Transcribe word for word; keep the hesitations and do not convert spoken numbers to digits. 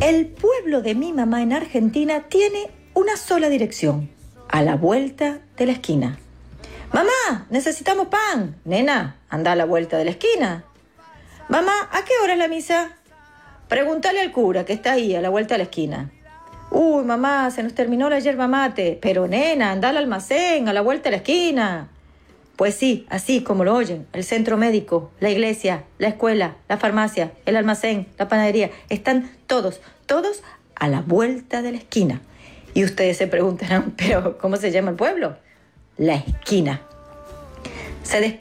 El pueblo de mi mamá en Argentina tiene una sola dirección, a la vuelta de la esquina. Mamá, necesitamos pan. Nena, anda a la vuelta de la esquina. Mamá, ¿a qué hora es la misa? Pregúntale al cura que está ahí a la vuelta de la esquina. Uy, mamá, se nos terminó la yerba mate. Pero nena, anda al almacén a la vuelta de la esquina. Pues sí, así como lo oyen, el centro médico, la iglesia, la escuela, la farmacia, el almacén, la panadería, están todos, todos a la vuelta de la esquina. Y ustedes se preguntarán, ¿pero cómo se llama el pueblo? La Esquina. Se